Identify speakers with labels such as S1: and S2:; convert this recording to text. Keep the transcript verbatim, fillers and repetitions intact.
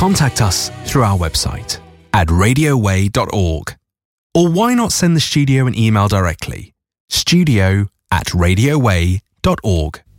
S1: contact us through our website at radio way dot org. Or why not send the studio an email directly? studio at radio way dot org.